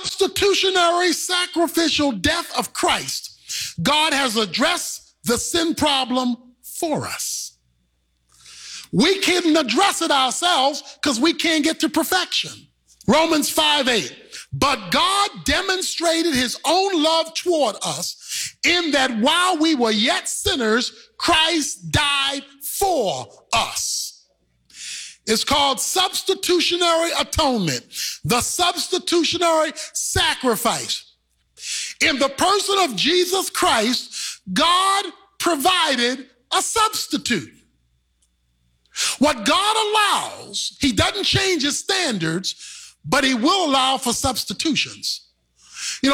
substitutionary sacrificial death of Christ, God has addressed the sin problem for us. We can't address it ourselves because we can't get to perfection. Romans 5:8. But God demonstrated his own love toward us in that while we were yet sinners, Christ died for us. It's called substitutionary atonement, the substitutionary sacrifice. In the person of Jesus Christ, God provided a substitute. What God allows, he doesn't change his standards, but he will allow for substitutions.